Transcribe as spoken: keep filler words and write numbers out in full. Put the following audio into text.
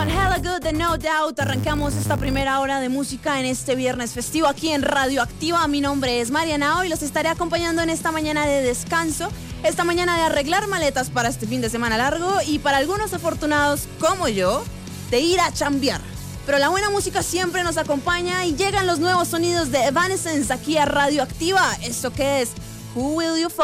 con Hella Good de No Doubt. Arrancamos esta primera hora de música en este viernes festivo aquí en Radioactiva. Mi nombre es Mariana y los estaré acompañando en esta mañana de descanso, esta mañana de arreglar maletas para este fin de semana largo y para algunos afortunados como yo, de ir a chambear. Pero la buena música siempre nos acompaña y llegan los nuevos sonidos de Evanescence aquí a Radioactiva. ¿Esto qué es? Who Will You Fall?